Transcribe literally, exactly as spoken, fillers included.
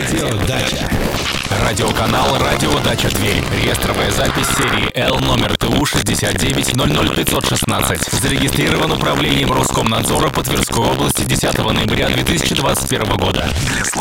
Радиодача. Радиоканал «Радио Дача Тверь». Реестровая запись серии Л номер ТУ шестьдесят девять ноль ноль пятьсот шестнадцать. Зарегистрирован управлением Роскомнадзора по Тверской области десятого ноября две тысячи двадцать первого года. Для